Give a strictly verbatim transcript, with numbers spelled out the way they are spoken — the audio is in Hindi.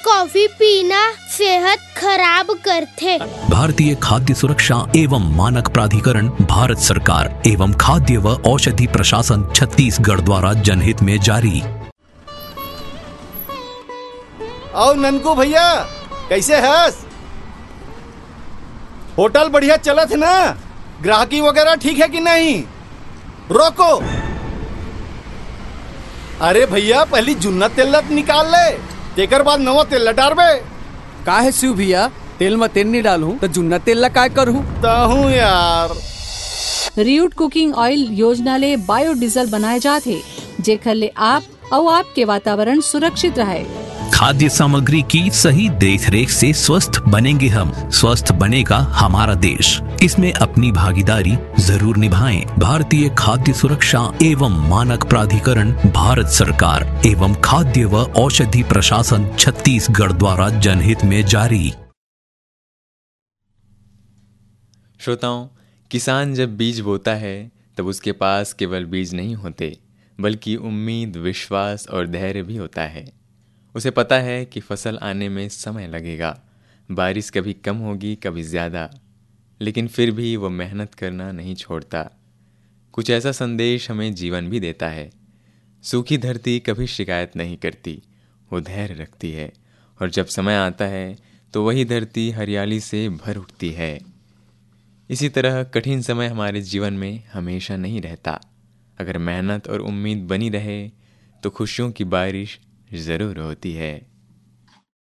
कॉफी पीना सेहत खराब करथे। भारतीय खाद्य सुरक्षा एवं मानक प्राधिकरण भारत सरकार एवं खाद्य व औषधि प्रशासन छत्तीसगढ़ द्वारा जनहित में जारी। आओ ननकू भैया, कैसे हस? होटल बढ़िया चलत है ना? ग्राहकी वगैरह ठीक है कि नहीं? रोको, अरे भैया पहली जुन्ना तेल निकाल ले, तेकर बाद नवा तेल डालबे। का है शिव भैया, तेल में तेल नहीं डालूं तो जुन्ना तेल ला काय करूं? ताहू यार। रियूट कुकिंग ऑयल योजना ले बायोडीजल बनाए जाते, जेखर ले आप और आपके वातावरण सुरक्षित रहे। खाद्य सामग्री की सही देखरेख से स्वस्थ बनेंगे हम, स्वस्थ बनेगा हमारा देश। इसमें अपनी भागीदारी जरूर निभाएं। भारतीय खाद्य सुरक्षा एवं मानक प्राधिकरण भारत सरकार एवं खाद्य व औषधि प्रशासन छत्तीसगढ़ द्वारा जनहित में जारी। श्रोताओं, किसान जब बीज बोता है तब उसके पास केवल बीज नहीं होते, बल्कि उम्मीद, विश्वास और धैर्य भी होता है। उसे पता है कि फसल आने में समय लगेगा, बारिश कभी कम होगी कभी ज़्यादा, लेकिन फिर भी वो मेहनत करना नहीं छोड़ता। कुछ ऐसा संदेश हमें जीवन भी देता है। सूखी धरती कभी शिकायत नहीं करती, वो धैर्य रखती है, और जब समय आता है तो वही धरती हरियाली से भर उठती है। इसी तरह कठिन समय हमारे जीवन में हमेशा नहीं रहता। अगर मेहनत और उम्मीद बनी रहे तो खुशियों की बारिश ज़रूर होती है।